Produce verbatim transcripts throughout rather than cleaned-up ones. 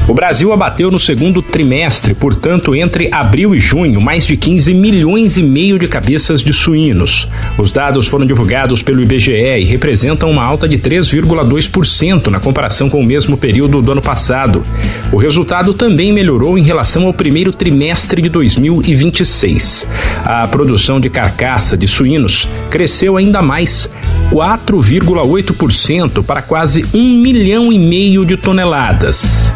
O Brasil abateu no segundo trimestre, portanto, entre abril e junho, mais de quinze milhões e meio de cabeças de suínos. Os dados foram divulgados pelo I B G E e representam uma alta de três vírgula dois por cento na comparação com o mesmo período do ano passado. O resultado também melhorou em relação ao primeiro trimestre de dois mil e vinte e seis. A produção de carcaça de suínos cresceu ainda mais, quatro vírgula oito por cento para quase um milhão e meio de toneladas.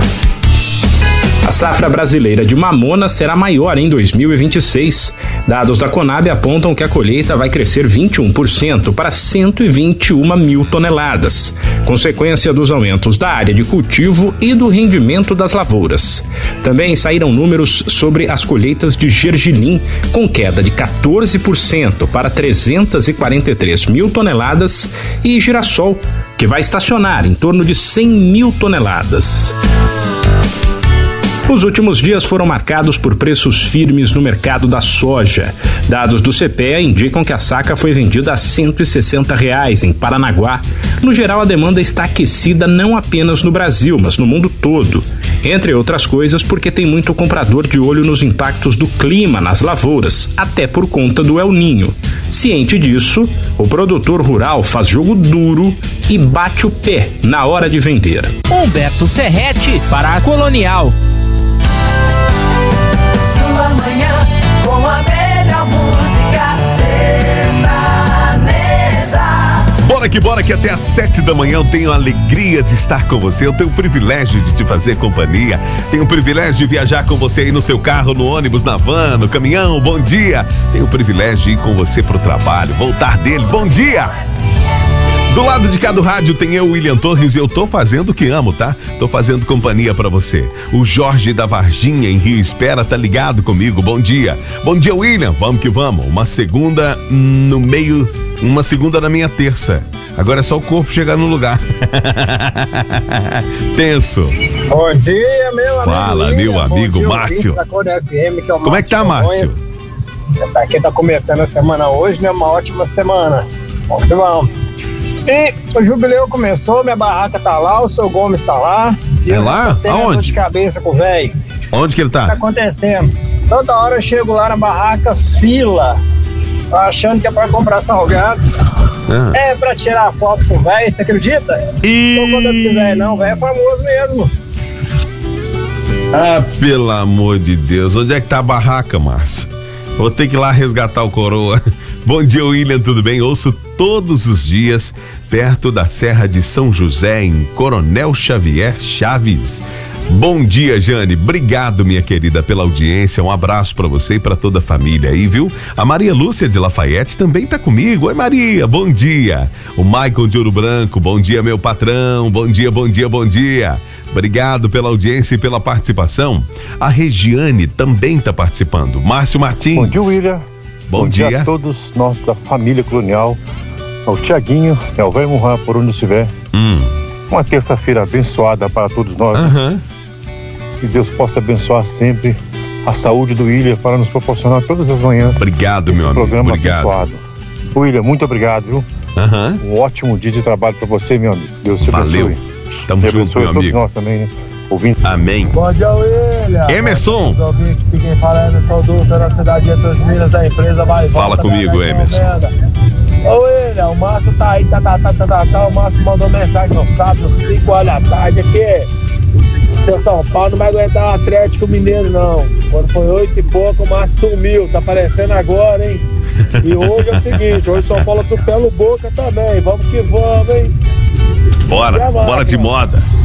A safra brasileira de mamona será maior em dois mil e vinte e seis. Dados da Conab apontam que a colheita vai crescer vinte e um por cento para cento e vinte e uma mil toneladas, consequência dos aumentos da área de cultivo e do rendimento das lavouras. Também saíram números sobre as colheitas de gergelim, com queda de quatorze por cento para trezentas e quarenta e três mil toneladas, e girassol, que vai estacionar em torno de cem mil toneladas. Os últimos dias foram marcados por preços firmes no mercado da soja. Dados do C P E A indicam que a saca foi vendida a cento e sessenta reais em Paranaguá. No geral, a demanda está aquecida não apenas no Brasil, mas no mundo todo. Entre outras coisas, porque tem muito comprador de olho nos impactos do clima nas lavouras, até por conta do El Ninho. Ciente disso, o produtor rural faz jogo duro e bate o pé na hora de vender. Humberto Ferretti para a Colonial. Sua manhã com a melhor música sertaneja. Bora que bora que até às sete da manhã eu tenho a alegria de estar com você, eu tenho o privilégio de te fazer companhia, tenho o privilégio de viajar com você aí no seu carro, no ônibus, na van, no caminhão, bom dia. Tenho o privilégio de ir com você pro trabalho, voltar dele, bom dia. Do lado de cá do rádio tem eu, William Torres, e eu tô fazendo o que amo, tá? Tô fazendo companhia pra você. O Jorge da Varginha, em Rio Espera, tá ligado comigo, bom dia. Bom dia, William, vamos que vamos. Uma segunda no meio, uma segunda na minha terça. Agora é só o corpo chegar no lugar. Tenso. Bom dia, meu amigo. Fala, William. meu amigo dia, Márcio. F M, que é o Como é que tá, Márcio? Aqui tá começando a semana hoje, né? Uma ótima semana. Bom, que bom. E o jubileu começou, minha barraca tá lá, o seu Gomes tá lá. E é lá? eu tenho Aonde? dor de cabeça com o velho. Onde que ele tá? O que tá acontecendo? Toda hora eu chego lá na barraca, fila, achando que é pra comprar salgado. Ah. É pra tirar foto com o velho, você acredita? E... Não tô contando desse velho não, o velho é famoso mesmo. Ah, pelo amor de Deus, onde é que tá a barraca, Márcio? Vou ter que ir lá resgatar o coroa. Bom dia, William, tudo bem? Ouço todos os dias, perto da Serra de São José, em Coronel Xavier Chaves. Bom dia, Jane. Obrigado, minha querida, pela audiência. Um abraço pra você e pra toda a família aí, viu? A Maria Lúcia de Lafayette também tá comigo. Oi, Maria, bom dia. O Maicon de Ouro Branco, bom dia, meu patrão. Bom dia, bom dia, bom dia. Obrigado pela audiência e pela participação. A Regiane também tá participando. Márcio Martins. Bom dia, William. Bom, Bom dia. dia a todos nós da família Colonial, ao Tiaguinho, ao velho Murra, por onde estiver. Hum. Uma terça-feira abençoada para todos nós. Uhum. Né? Que Deus possa abençoar sempre a saúde do William para nos proporcionar todas as manhãs. Obrigado, esse meu amigo. programa Obrigado. abençoado. William, muito obrigado, viu? Uhum. Um ótimo dia de trabalho para você, meu amigo. Deus te Valeu. abençoe. Tamo Te junto, abençoe meu a todos amigo. nós também, né? Ouvindo. Amém. Bom dia, William. Emerson. Bom dia, quem fala é Emerson Dutra, na cidade de Entre Minas, da empresa vai Fala volta, comigo, né, Emerson. Ô, William, o Márcio tá aí, tá, tá, tá, tá, tá, tá. O Márcio mandou mensagem no sábado, cinco horas da tarde, aqui. Seu São Paulo não vai aguentar o Atlético Mineiro, não. Quando foi oito e pouco, o Márcio sumiu, tá aparecendo agora, hein? E hoje é o seguinte, hoje o São Paulo atropela o Boca também, vamos que vamos, hein? Bora, bora de moda.